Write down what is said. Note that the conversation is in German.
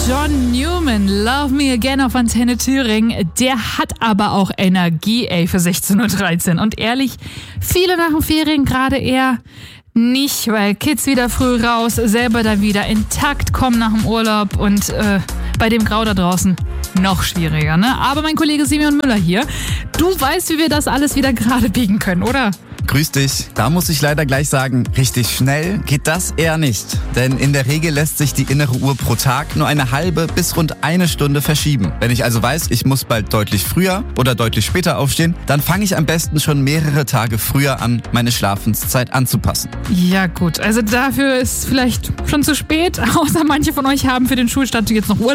John Newman, Love Me Again auf Antenne Thüringen. Der hat aber auch Energie, für 16.13 Uhr. Und ehrlich, viele nach den Ferien gerade eher nicht, weil Kids wieder früh raus, selber da wieder intakt kommen nach dem Urlaub und bei dem Grau da draußen noch schwieriger, ne? Aber mein Kollege Simeon Müller hier, du weißt, wie wir das alles wieder gerade biegen können, oder? Grüß dich. Da muss ich leider gleich sagen, richtig schnell geht das eher nicht. Denn in der Regel lässt sich die innere Uhr pro Tag nur eine halbe bis rund eine Stunde verschieben. Wenn ich also weiß, ich muss bald deutlich früher oder deutlich später aufstehen, dann fange ich am besten schon mehrere Tage früher an, meine Schlafenszeit anzupassen. Ja gut, also dafür ist vielleicht schon zu spät, außer manche von euch haben für den Schulstart jetzt noch Urlaub.